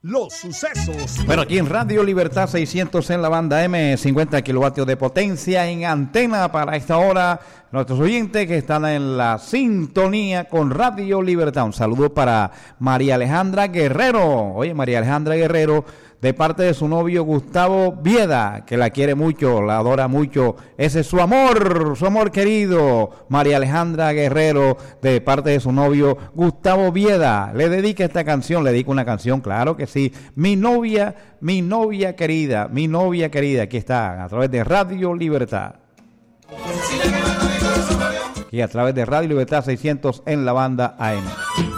Los sucesos. Bueno, aquí en Radio Libertad 600 en la banda M, 50 kilovatios de potencia en antena para esta hora. Nuestros oyentes que están en la sintonía con Radio Libertad. Un saludo para María Alejandra Guerrero. Oye, María Alejandra Guerrero, de parte de su novio Gustavo Vieda, que la quiere mucho, la adora mucho. Ese es su amor querido. María Alejandra Guerrero, de parte de su novio Gustavo Vieda. Le dedica esta canción, le dedico una canción, claro que sí. Mi novia querida, aquí está, a través de Radio Libertad. Y a través de Radio Libertad 600 en la banda AM.